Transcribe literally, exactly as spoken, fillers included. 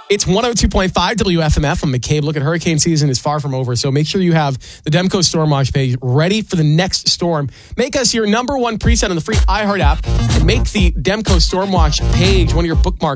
It's one oh two point five W F M F. I'm McCabe. Look, at hurricane season is far from over, so make sure you have the Demco Storm Watch page ready for the next storm. Make us your number one preset on the free iHeart app and make the Demco Storm Watch page one of your bookmarks.